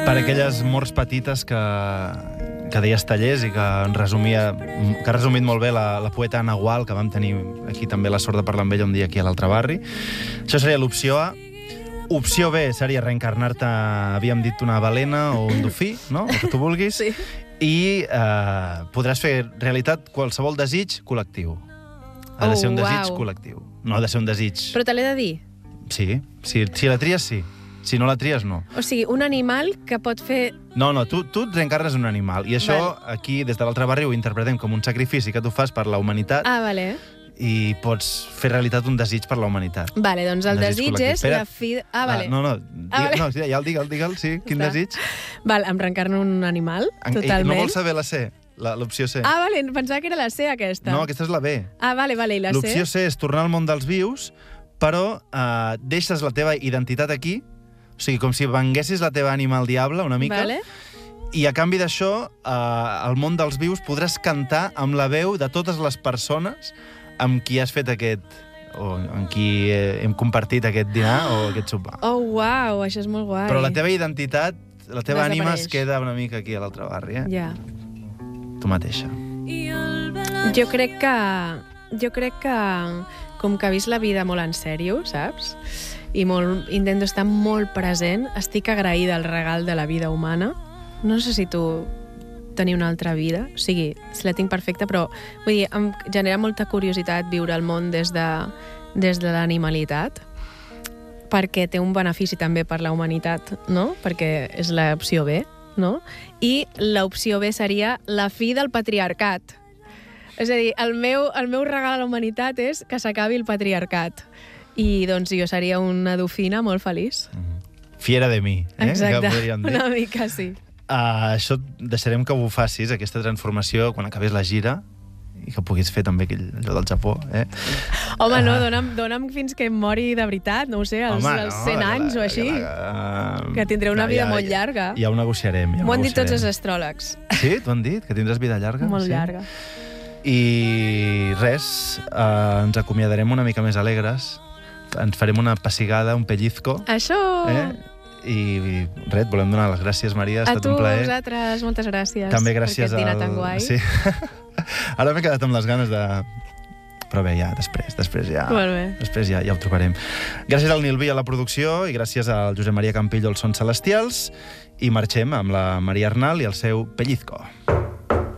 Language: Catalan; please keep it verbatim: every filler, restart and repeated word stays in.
Per aquelles morts petites que, que deies Tallers i que en resumia, que ha resumit molt bé la, la poeta Anna Gual, que vam tenir aquí també la sort de parlar amb ella un dia aquí a l'altre barri. Això seria l'opció A. Opció B seria reencarnar-te, havíem dit, una balena o un dofí, no? El que tu vulguis. Sí. I eh, podràs fer realitat qualsevol desig col·lectiu. Ha de Oh, ser un desig uau. col·lectiu. No ha de ser un desig... Però te l'he de dir. Sí, si, si la tries, sí. Si no la tries, no. O sigui, un animal que pot fer... No, no, tu, tu et reencarnes un animal. I això, Vale. aquí, des de l'altre barri, ho interpretem com un sacrifici que tu fas per la humanitat Ah, vale. i pots fer realitat un desig per la humanitat. Vale, doncs el Un desig desig col·lectiu. és Espera. la fi... Ah, vale. Ah, no, no, digue, Ah, vale. no, ja el digue'l, digue'l, sí. Quin Està. desig? Val, em reencarno un animal, En- totalment. No vols saber la C, la- l'opció C? Ah, vale, pensava que era la C, aquesta. No, aquesta és la B. Ah, vale, vale, i la C? L'opció C és tornar al món dels vius, però eh, deixes la teva identitat aquí, o sigui, com si venguessis la teva ànima al diable, una mica, Vale. i a canvi d'això, eh, al món dels vius podràs cantar amb la veu de totes les persones amb qui has fet aquest, o amb qui eh, hem compartit aquest dinar o aquest sopar. Oh, uau, això és molt guai. Però la teva identitat, la teva ànima es Desapareix. queda una mica aquí a l'altre barri, eh? Ja. Tu mateixa. Jo crec que... Jo crec que... Com que he vist la vida molt en sèrio, saps? I molt, intento estar molt present, estic agraïda al regal de la vida humana. No sé si tu tenir una altra vida, o sigui, si la tinc perfecta, però vull dir, em genera molta curiositat viure el món des de, des de l'animalitat, perquè té un benefici també per la humanitat, no? Perquè és l'opció B, no? I l'opció B seria la fi del patriarcat. És a dir, el meu, el meu regal a la humanitat és que s'acabi el patriarcat. I doncs jo seria una dofina molt feliç. Fiera de mi, eh? Exacte, Que podríem dir. una mica sí. Uh, això deixarem que ho facis, aquesta transformació, quan acabis la gira, i que puguis fer també aquell, allò del Japó, eh? Home, no, dona'm, dona'm fins que em mori de veritat, no ho sé, als, Home, als no, cent que la- anys o així. Que, la, Que tindré una no, vida ja- molt llarga. Ja ho negociarem. Ja ho M'ho han dit tots els negociarem. astròlegs. Sí? T'ho han dit? Que tindràs vida llarga? Molt sí? llarga. I res, eh, ens acomiadarem una mica més alegres. Ens farem una pessigada, un pellizco. Això... Eh? I res, et volem donar les gràcies, Maria. Ha A estat tu, un plaer. vosaltres, moltes gràcies. També gràcies per aquest dinar al... tan guai. Sí. Ara m'he quedat amb les ganes de... Però bé, ja, després, després ja... Molt bé. Després ja, ja ho trobarem. Gràcies al Nil Vi a la producció i gràcies al Josep Maria Campillo als Sons Celestials. I marxem amb la Maria Arnal i el seu Pellizco.